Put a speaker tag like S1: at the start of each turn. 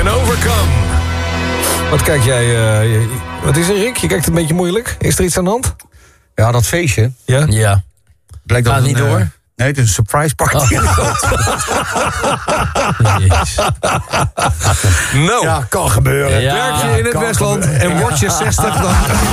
S1: en Overcome. Wat kijk jij? Wat is er, Rick? Je kijkt een beetje moeilijk. Is er iets aan de hand?
S2: Ja, dat feestje.
S1: Ja?
S3: Ja.
S2: Blijkt dat
S3: Gaat niet door?
S2: Nee, het is een surprise party.
S3: Jezus.
S1: Nou,
S2: Ja, kan gebeuren.
S3: Ja.
S1: werk je in het
S2: kan
S1: Westland
S2: gebeuren.
S1: en word je 60 dan...